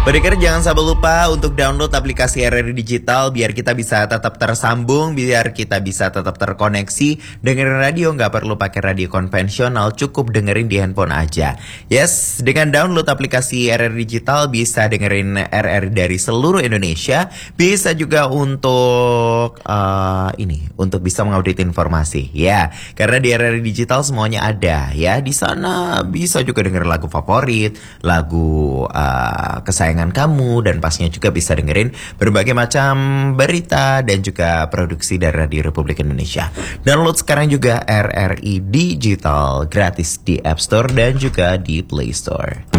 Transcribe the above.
Pendengar jangan sampai lupa untuk download aplikasi RRI Digital biar kita bisa tetap tersambung, biar kita bisa tetap terkoneksi. Dengerin radio nggak perlu pakai radio konvensional, cukup dengerin di handphone aja. Yes, dengan download aplikasi RRI Digital bisa dengerin RRI dari seluruh Indonesia. Bisa juga untuk untuk bisa mengupdate informasi. Ya, karena di RRI Digital semuanya ada ya. Di sana bisa juga denger lagu favorit, lagu kesayangan kamu, dan pastinya juga bisa dengerin berbagai macam berita dan juga produksi dari Radio Republik Indonesia. Download sekarang juga RRI Digital gratis di App Store dan juga di Play Store.